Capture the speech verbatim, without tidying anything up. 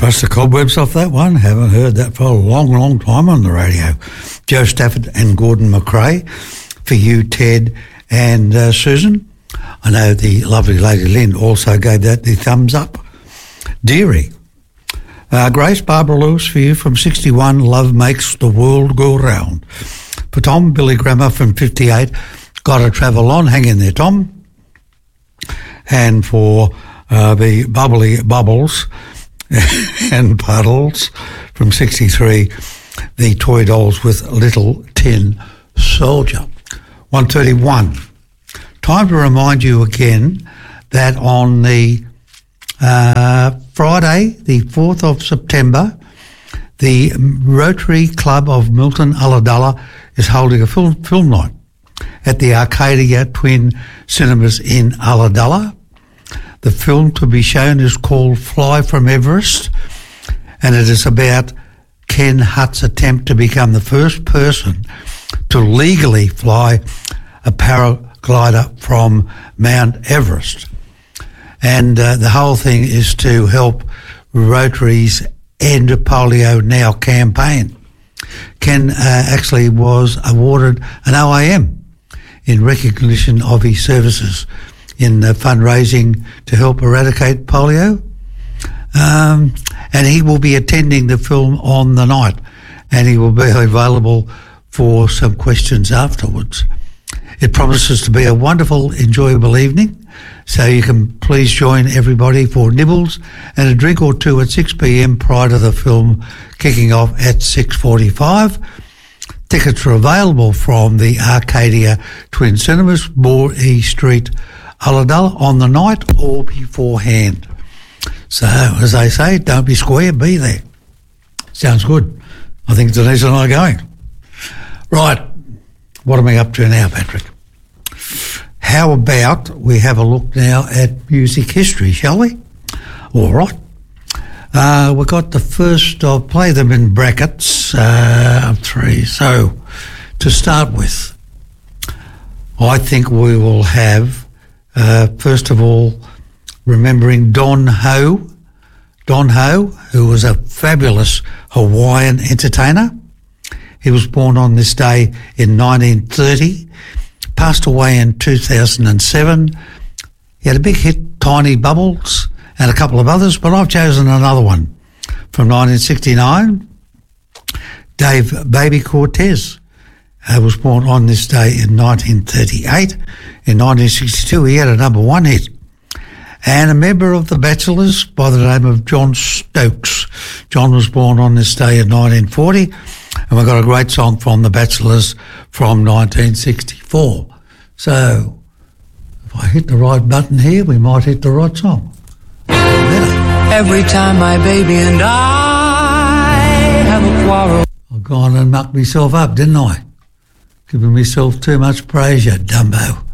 Brush the cobwebs off that one. Haven't heard that for a long, long time on the radio. Joe Stafford and Gordon McRae. For you, Ted and uh, Susan. I know the lovely Lady Lynn also gave that the thumbs up. Deary. Uh, Grace, Barbara Lewis for you from sixty-one, Love Makes the World Go Round. For Tom, Billy Grammer from fifty-eight, Gotta Travel On. Hang in there, Tom. And for uh, the Bubbly Bubbles and Puddles from sixty-three, the Toy Dolls with Little Tin Soldier. one thirty-one. Time to remind you again that on the uh, Friday, the fourth of September, the Rotary Club of Milton Ulladulla is holding a film, film night at the Arcadia Twin Cinemas in Ulladulla. The film to be shown is called Fly from Everest, and it is about Ken Hutt's attempt to become the first person to legally fly a paraglider from Mount Everest. And uh, the whole thing is to help Rotary's End Polio Now campaign. Ken uh, actually was awarded an O A M in recognition of his services in uh, fundraising to help eradicate polio. Um, and he will be attending the film on the night, and he will be available for some questions afterwards. It promises to be a wonderful, enjoyable evening, so you can please join everybody for nibbles and a drink or two at six p.m. prior to the film kicking off at six forty-five. Tickets are available from the Arcadia Twin Cinemas, Moore E Street, Ulladulla, on the night or beforehand. So, as they say, don't be square, be there. Sounds good. I think Denise and I are going. Right, what am I up to now, Patrick? How about we have a look now at music history, shall we? All right. Uh, we've got the first, I'll play them in brackets, uh, three. So, to start with, I think we will have, uh, first of all, remembering Don Ho. Don Ho, who was a fabulous Hawaiian entertainer. He was born on this day in nineteen thirty, passed away in two thousand seven. He had a big hit, Tiny Bubbles, and a couple of others, but I've chosen another one from nineteen sixty-nine. Dave Baby Cortez uh, was born on this day in nineteen thirty-eight. In nineteen sixty-two, he had a number one hit. And a member of the Bachelors by the name of John Stokes. John was born on this day in nineteen forty, and we've got a great song from the Bachelors from nineteen sixty-four. So, if I hit the right button here, we might hit the right song. Every time my baby and I have a quarrel. I've gone and mucked myself up, didn't I? Giving myself too much praise, you Dumbo.